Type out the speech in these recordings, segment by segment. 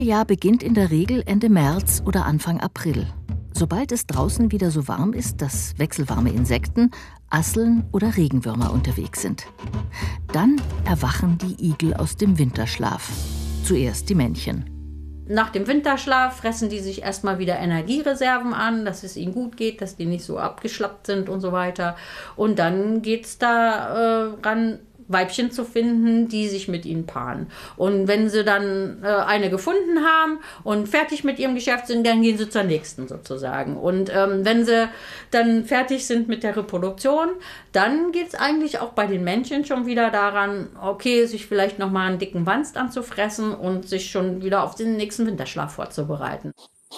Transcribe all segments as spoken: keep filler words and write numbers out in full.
Jahr beginnt in der Regel Ende März oder Anfang April. Sobald es draußen wieder so warm ist, dass wechselwarme Insekten, Asseln oder Regenwürmer unterwegs sind. Dann erwachen die Igel aus dem Winterschlaf. Zuerst die Männchen. Nach dem Winterschlaf fressen die sich erstmal wieder Energiereserven an, dass es ihnen gut geht, dass die nicht so abgeschlappt sind und so weiter. Und dann geht es da äh, ran, Weibchen zu finden, die sich mit ihnen paaren. Und wenn sie dann äh, eine gefunden haben und fertig mit ihrem Geschäft sind, dann gehen sie zur nächsten sozusagen. Und ähm, wenn sie dann fertig sind mit der Reproduktion, dann geht es eigentlich auch bei den Männchen schon wieder daran, okay, sich vielleicht nochmal einen dicken Wanst anzufressen und sich schon wieder auf den nächsten Winterschlaf vorzubereiten.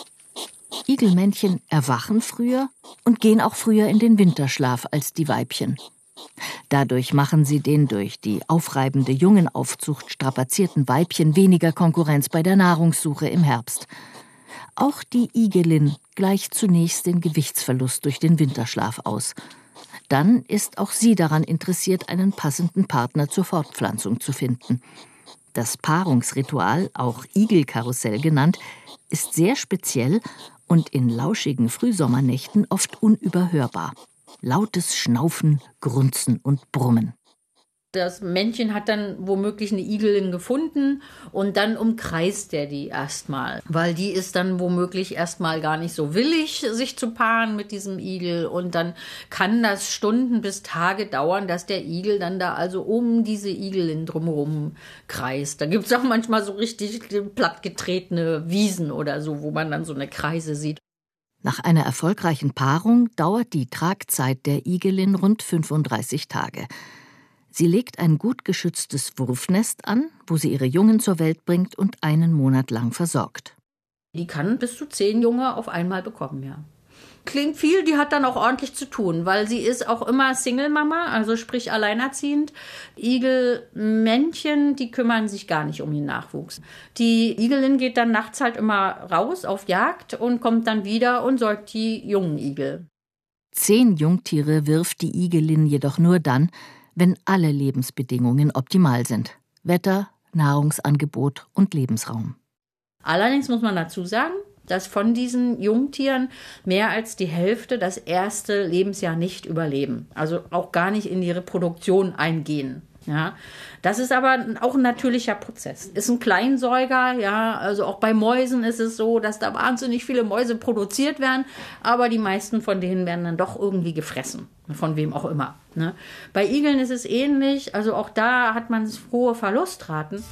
Igelmännchen erwachen früher und gehen auch früher in den Winterschlaf als die Weibchen. Dadurch machen sie den durch die aufreibende Jungenaufzucht strapazierten Weibchen weniger Konkurrenz bei der Nahrungssuche im Herbst. Auch die Igelin gleicht zunächst den Gewichtsverlust durch den Winterschlaf aus. Dann ist auch sie daran interessiert, einen passenden Partner zur Fortpflanzung zu finden. Das Paarungsritual, auch Igelkarussell genannt, ist sehr speziell und in lauschigen Frühsommernächten oft unüberhörbar. Lautes Schnaufen, Grunzen und Brummen. Das Männchen hat dann womöglich eine Igelin gefunden und dann umkreist er die erstmal, weil die ist dann womöglich erstmal gar nicht so willig, sich zu paaren mit diesem Igel, und dann kann das Stunden bis Tage dauern, dass der Igel dann da also um diese Igelin drumherum kreist. Da gibt es auch manchmal so richtig plattgetretene Wiesen oder so, wo man dann so eine Kreise sieht. Nach einer erfolgreichen Paarung dauert die Tragzeit der Igelin rund fünfunddreißig Tage. Sie legt ein gut geschütztes Wurfnest an, wo sie ihre Jungen zur Welt bringt und einen Monat lang versorgt. Die kann bis zu zehn Junge auf einmal bekommen, ja. Klingt viel, die hat dann auch ordentlich zu tun, weil sie ist auch immer Single-Mama, also sprich alleinerziehend. Igelmännchen, die kümmern sich gar nicht um den Nachwuchs. Die Igelin geht dann nachts halt immer raus auf Jagd und kommt dann wieder und säugt die jungen Igel. Zehn Jungtiere wirft die Igelin jedoch nur dann, wenn alle Lebensbedingungen optimal sind. Wetter, Nahrungsangebot und Lebensraum. Allerdings muss man dazu sagen, dass von diesen Jungtieren mehr als die Hälfte das erste Lebensjahr nicht überleben. Also auch gar nicht in die Reproduktion eingehen. Ja, das ist aber auch ein natürlicher Prozess. Ist ein Kleinsäuger, ja, also auch bei Mäusen ist es so, dass da wahnsinnig viele Mäuse produziert werden, aber die meisten von denen werden dann doch irgendwie gefressen, von wem auch immer. Ne? Bei Igeln ist es ähnlich, also auch da hat man hohe Verlustraten.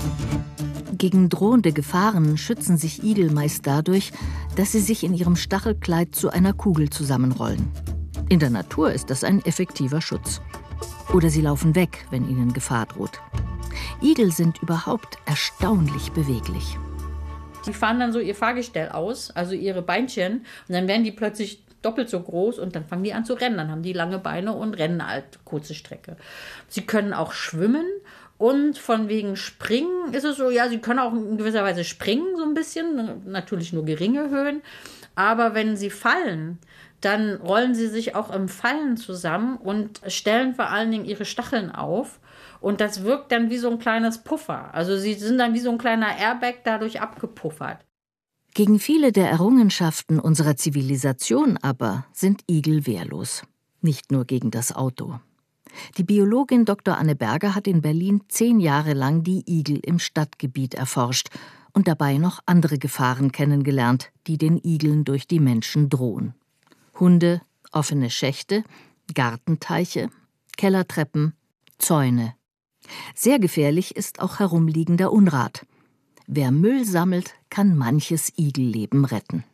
Gegen drohende Gefahren schützen sich Igel meist dadurch, dass sie sich in ihrem Stachelkleid zu einer Kugel zusammenrollen. In der Natur ist das ein effektiver Schutz. Oder sie laufen weg, wenn ihnen Gefahr droht. Igel sind überhaupt erstaunlich beweglich. Die fahren dann so ihr Fahrgestell aus, also ihre Beinchen, und dann werden die plötzlich doppelt so groß und dann fangen die an zu rennen. Dann haben die lange Beine und rennen halt kurze Strecke. Sie können auch schwimmen. Und von wegen Springen ist es so, ja, sie können auch in gewisser Weise springen, so ein bisschen, natürlich nur geringe Höhen. Aber wenn sie fallen, dann rollen sie sich auch im Fallen zusammen und stellen vor allen Dingen ihre Stacheln auf. Und das wirkt dann wie so ein kleines Puffer. Also sie sind dann wie so ein kleiner Airbag dadurch abgepuffert. Gegen viele der Errungenschaften unserer Zivilisation aber sind Igel wehrlos. Nicht nur gegen das Auto. Die Biologin Doktor Anne Berger hat in Berlin zehn Jahre lang die Igel im Stadtgebiet erforscht und dabei noch andere Gefahren kennengelernt, die den Igeln durch die Menschen drohen. Hunde, offene Schächte, Gartenteiche, Kellertreppen, Zäune. Sehr gefährlich ist auch herumliegender Unrat. Wer Müll sammelt, kann manches Igelleben retten.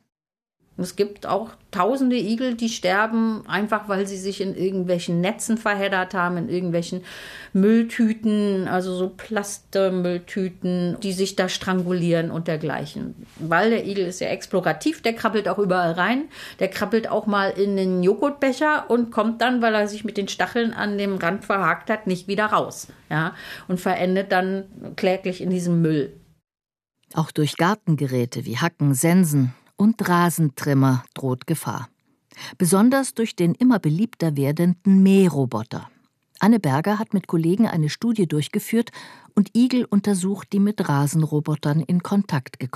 Es gibt auch tausende Igel, die sterben, einfach weil sie sich in irgendwelchen Netzen verheddert haben, in irgendwelchen Mülltüten, also so Plastmülltüten, die sich da strangulieren und dergleichen. Weil der Igel ist ja explorativ, der krabbelt auch überall rein. Der krabbelt auch mal in den Joghurtbecher und kommt dann, weil er sich mit den Stacheln an dem Rand verhakt hat, nicht wieder raus. Ja, und verendet dann kläglich in diesem Müll. Auch durch Gartengeräte wie Hacken, Sensen und Rasentrimmer droht Gefahr. Besonders durch den immer beliebter werdenden Mähroboter. Anne Berger hat mit Kollegen eine Studie durchgeführt und Igel untersucht, die mit Rasenrobotern in Kontakt gekommen sind.